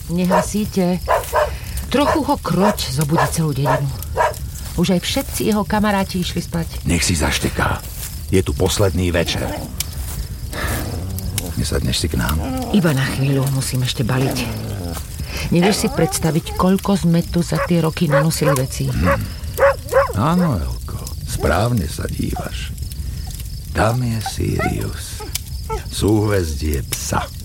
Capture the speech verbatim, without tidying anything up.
Nehasíte. Trochu ho kroč zobudí celú dedinu. Už aj všetci jeho kamaráti išli spať. Nech si zašteká. Je tu posledný večer. Nesadneš si k nám? Iba na chvíľu, musím ešte baliť. Nevieš si predstaviť, koľko sme tu za tie roky nanosili veci? Hmm. Áno, Elko, správne sa dívaš. Tam je Sirius, súhvezdie psa.